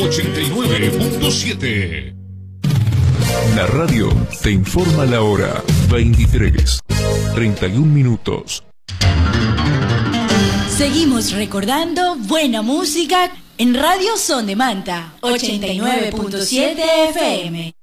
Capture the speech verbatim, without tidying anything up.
ochenta y nueve punto siete. La radio te informa la hora. veintitrés, treinta y un minutos. Seguimos recordando buena música en Radio Son de Manta, ochenta y nueve punto siete F M.